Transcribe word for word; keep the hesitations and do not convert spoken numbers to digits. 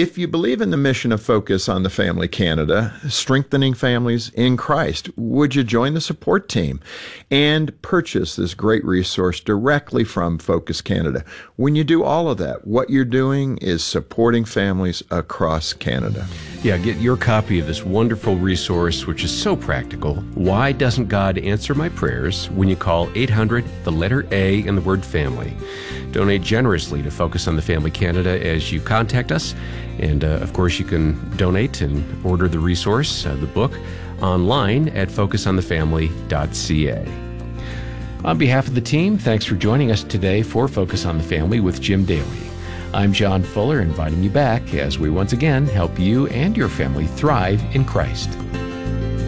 If you believe in the mission of Focus on the Family Canada, strengthening families in Christ, would you join the support team and purchase this great resource directly from Focus Canada? When you do all of that, what you're doing is supporting families across Canada. Yeah, get your copy of this wonderful resource, which is so practical. Why Doesn't God Answer My Prayers? When you call eight hundred, the letter A, and the word family. Donate generously to Focus on the Family Canada as you contact us. And, uh, of course, you can donate and order the resource, uh, the book, online at focus on the family dot c a. On behalf of the team, thanks for joining us today for Focus on the Family with Jim Daly. I'm John Fuller, inviting you back as we once again help you and your family thrive in Christ.